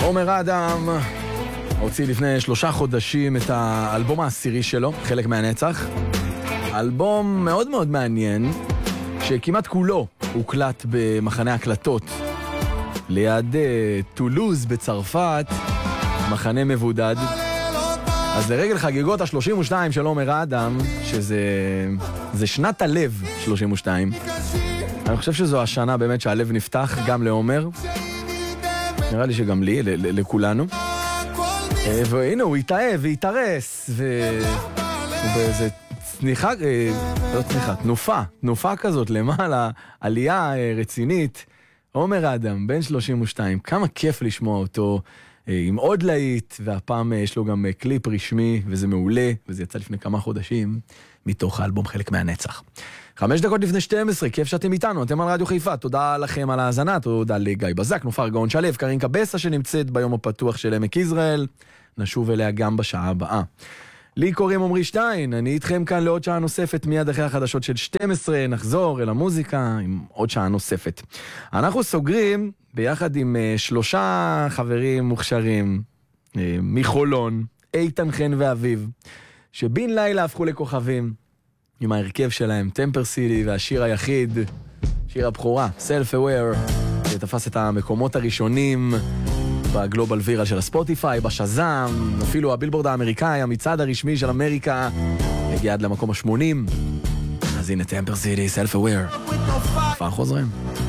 עומר אדם הוציא לפני 3 חודשים את האלבום העשירי שלו, חלק מהנצח. אלבום מאוד מאוד מעניין, שכמעט כולו הוקלט במחנה הקלטות ליד טולוז בצרפת, מחנה מבודד. אז לרגל חגיגות ה-32 של עומר אדם, שזה שנת הלב 32, אני חושב שזו השנה באמת שהלב נפתח גם לעומר, נראה לי שגם לי, לכולנו. והנה הוא התאהב והתארס, ובאיזה צניחה, לא צניחה, תנופה כזאת למעלה, עלייה רצינית. עומר אדם, בן 32, כמה כיף לשמוע אותו עם עוד להיט, והפעם יש לו גם קליפ רשמי, וזה מעולה, וזה יצא לפני כמה חודשים, מתוך האלבום חלק מהנצח. 5 דקות לפני 12, כיף שאתם איתנו, אתם על רדיו חיפה, תודה לכם על ההאזנה, תודה לגיא בזק, נופר גאון שלב, קרין קבסה שנמצאת ביום הפתוח של עמק יזרעאל, נשוב אליה גם בשעה הבאה. לי קוראים עמרי שטיין, אני איתכם כאן לעוד שעה נוספת, מיד אחרי החדשות של 12, נחזור אל המוזיקה עם עוד שעה נוספת. אנחנו סוגרים ביחד עם 3 חברים מוכשרים, מחולון, איתן חן ואביב, שבין לילה הפכו לכוכבים, עם ההרכב שלהם, טמפר סיטי והשיר היחיד, שיר הבכורה, Self Aware, שתפס את המקומות הראשונים בגלובל וירל של הספוטיפיי, בשזם, אפילו הבילבורד האמריקאי, המצעד הרשמי של אמריקה, הגיע עד למקום ה-80. אז הנה טמפר סיטי, Self Aware. כבר חוזרים.